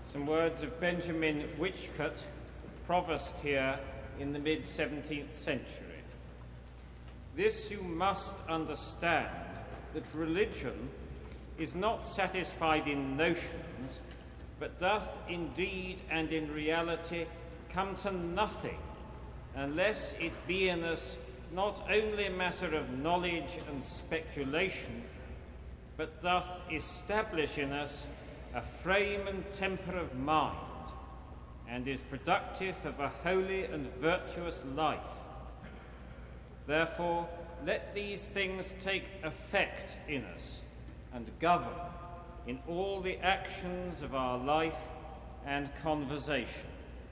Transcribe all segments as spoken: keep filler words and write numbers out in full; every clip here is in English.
Some words of Benjamin Whichcote, provost here in the mid-seventeenth century. This you must understand, that religion is not satisfied in notions, but doth indeed and in reality come to nothing, unless it be in us not only a matter of knowledge and speculation, but doth establish in us a frame and temper of mind, and is productive of a holy and virtuous life. Therefore, let these things take effect in us, and govern in all the actions of our life and conversation.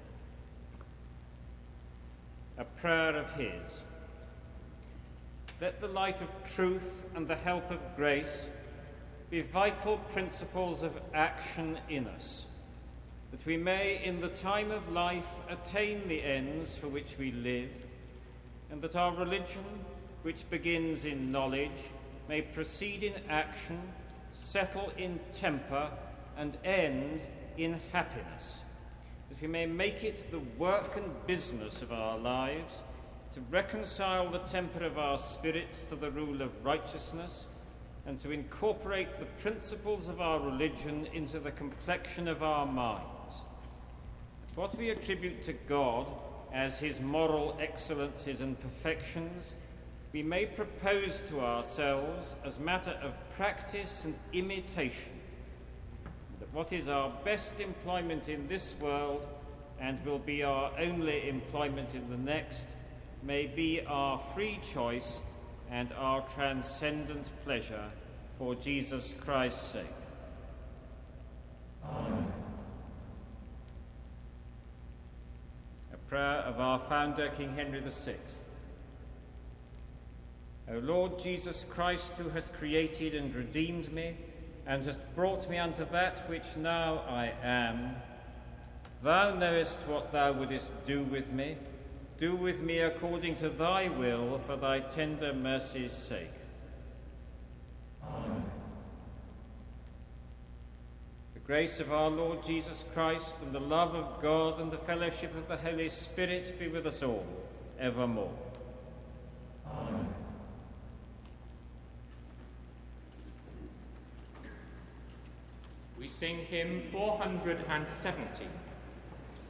A prayer of his. Let the light of truth and the help of grace be vital principles of action in us, that we may in the time of life attain the ends for which we live, and that our religion, which begins in knowledge, may proceed in action, settle in temper, and end in happiness, that we may make it the work and business of our lives to reconcile the temper of our spirits to the rule of righteousness, and to incorporate the principles of our religion into the complexion of our minds. That what we attribute to God as his moral excellences and perfections, we may propose to ourselves as matter of practice and imitation, that what is our best employment in this world and will be our only employment in the next may be our free choice and our transcendent pleasure, for Jesus Christ's sake. Amen. A prayer of our founder, King Henry the Sixth. O Lord Jesus Christ, who hast created and redeemed me, and hast brought me unto that which now I am, thou knowest what thou wouldest do with me. Do with me according to thy will, for thy tender mercy's sake. Amen. The grace of our Lord Jesus Christ, and the love of God, and the fellowship of the Holy Spirit be with us all, evermore. Amen. We sing hymn four hundred seventy.